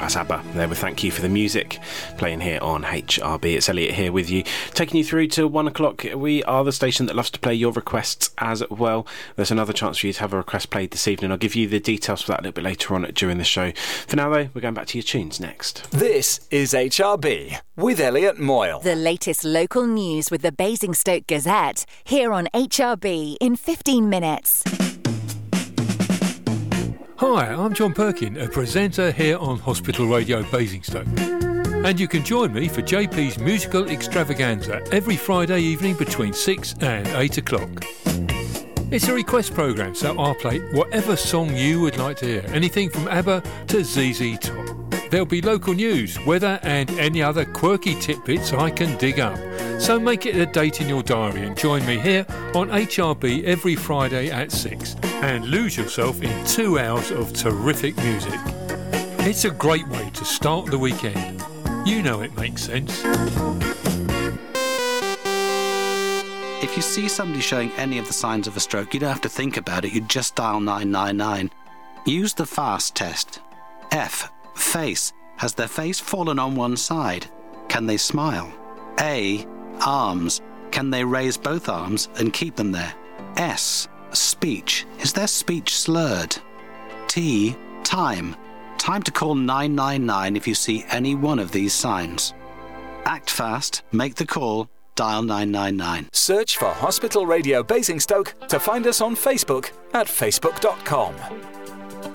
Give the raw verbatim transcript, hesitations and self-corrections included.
That's ABBA there with Thank You for the Music, playing here on H R B. It's Elliot here with you, taking you through to one o'clock. We are the station that loves to play your requests as well. There's another chance for you to have a request played this evening. I'll give you the details for that a little bit later on during the show. For now, though, we're going back to your tunes next. This is H R B with Elliot Moyle. The latest local news with the Basingstoke Gazette, here on H R B in fifteen minutes. Hi, I'm John Perkin, a presenter here on Hospital Radio Basingstoke. And you can join me for J P's musical extravaganza every Friday evening between six and eight o'clock. It's a request programme, so I'll play whatever song you would like to hear, anything from ABBA to Z Z Top. There'll be local news, weather and any other quirky tidbits I can dig up. So make it a date in your diary and join me here on H R B every Friday at six and lose yourself in two hours of terrific music. It's a great way to start the weekend. You know it makes sense. If you see somebody showing any of the signs of a stroke, you don't have to think about it, you just dial nine nine nine. Use the FAST test. F. Face. Has their face fallen on one side? Can they smile? A. Arms. Can they raise both arms and keep them there? S. Speech. Is their speech slurred? T. Time. Time to call nine nine nine if you see any one of these signs. Act fast, make the call, dial nine nine nine. Search for Hospital Radio Basingstoke to find us on Facebook at facebook dot com.